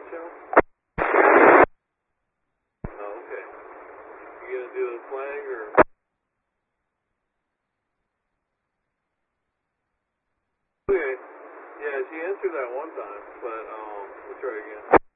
show? Oh, okay. You gonna do the flag or? Okay. Yeah, she answered that one time, but let's try again.